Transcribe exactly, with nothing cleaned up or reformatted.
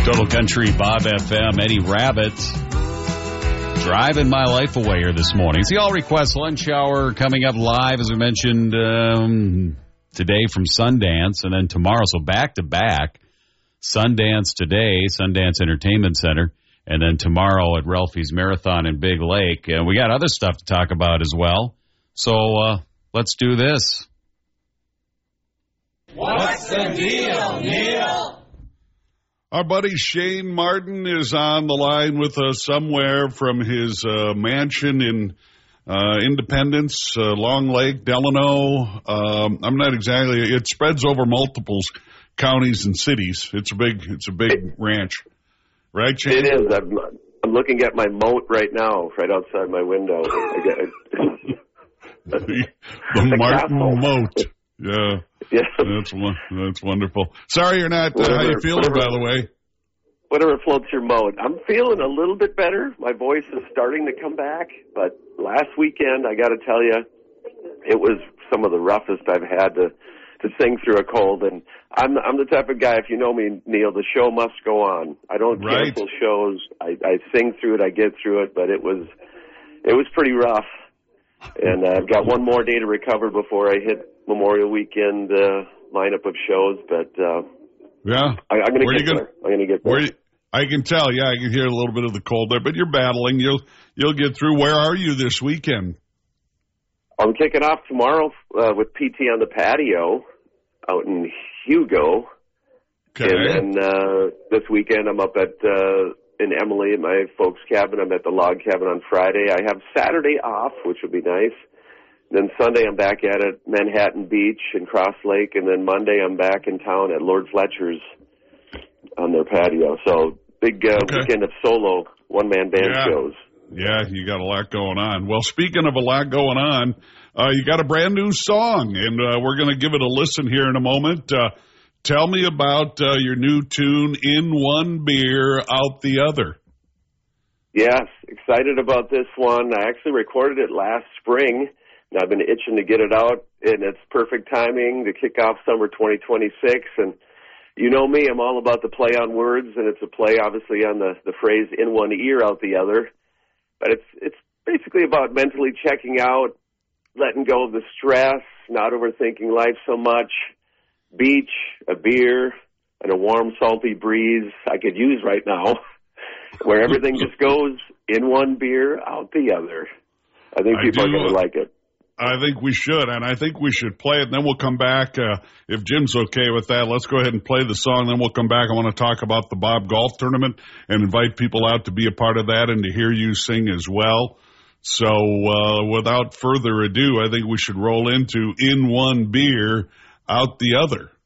Total Country, Bob F M, Eddie Rabbitt, driving my life away here this morning. It's the All Request Lunch Hour coming up live, as we mentioned, um, today from Sundance, and then tomorrow, so back-to-back, Sundance today, Sundance Entertainment Center, and then tomorrow at Ralphie's Marathon in Big Lake. And we got other stuff to talk about as well, so uh, let's do this. What's the deal, Neil? Our buddy Shane Martin is on the line with us somewhere from his uh, mansion in uh, Independence, uh, Long Lake, Delano. Um, I'm not exactly. It spreads over multiple counties and cities. It's a big. It's a big it, ranch, right, Shane? It is. I'm, I'm looking at my moat right now, right outside my window. I get, the the, the Martin castle. Moat. Yeah. Yeah. That's that's wonderful. Sorry you're not. Uh, how you feeling, whatever, by the way? Whatever floats your boat. I'm feeling a little bit better. My voice is starting to come back. But last weekend, I got to tell you, it was some of the roughest I've had to to sing through a cold. And I'm I'm the type of guy, if you know me, Neil, the show must go on. I don't right. cancel shows. I, I sing through it. I get through it. But it was it was pretty rough. And uh, I've got one more day to recover before I hit Memorial Weekend uh, lineup of shows, but uh, yeah, I, I'm going to get gonna, there. I'm going to get there. You, I can tell. Yeah, I can hear a little bit of the cold there, but you're battling. You'll you'll get through. Where are you this weekend? I'm kicking off tomorrow uh, with P T on the patio out in Hugo, okay. and then uh, this weekend I'm up at uh, in Emily at my folks' cabin. I'm at the log cabin on Friday. I have Saturday off, which would be nice. Then Sunday I'm back at it, Manhattan Beach and Cross Lake, and then Monday I'm back in town at Lord Fletcher's on their patio. So big uh, okay. weekend of solo one-man band yeah. shows. Yeah, you got a lot going on. Well, speaking of a lot going on, uh, you got a brand new song, and uh, we're going to give it a listen here in a moment. Uh, tell me about uh, your new tune, In One Beer, Out the Other. Yes, excited about this one. I actually recorded it last spring. I've been itching to get it out, and it's perfect timing to kick off summer twenty twenty-six. And you know me, I'm all about the play on words, and it's a play, obviously, on the, the phrase in one ear, out the other. But it's it's basically about mentally checking out, letting go of the stress, not overthinking life so much. Beach, a beer, and a warm, salty breeze I could use right now, where everything just goes in one beer, out the other. I think people I are going to like it. I think we should, and I think we should play it, and then we'll come back. Uh, if Jim's okay with that, let's go ahead and play the song, then we'll come back. I want to talk about the Bob Golf Tournament and invite people out to be a part of that and to hear you sing as well. So uh, without further ado, I think we should roll into In One Beer, Out the Other.